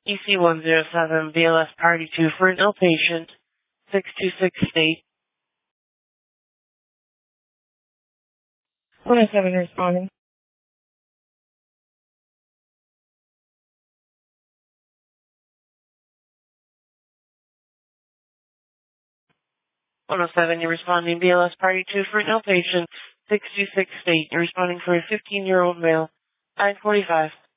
EC107 BLS Party 2 for an outpatient, 626 state. 107 responding. 107, you're responding BLS Party 2 for an outpatient, 626 state. You're responding for a 15-year-old male, 945.